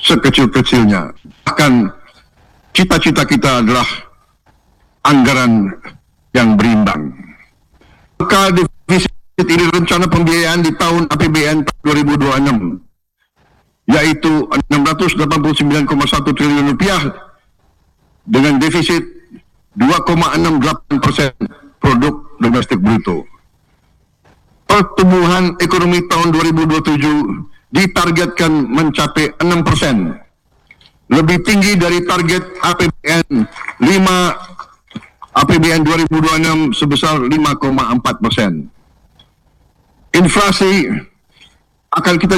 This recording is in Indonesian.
sekecil-kecilnya. Bahkan cita-cita kita adalah anggaran yang berimbang. Maka defisit ini rencana pembiayaan di tahun APBN 2026 yaitu 689,1 triliun rupiah dengan defisit 2,68% produk domestik bruto. Pertumbuhan ekonomi tahun 2027 ditargetkan mencapai 6%, lebih tinggi dari target APBN 2026 sebesar 5,4%. Inflasi akan kita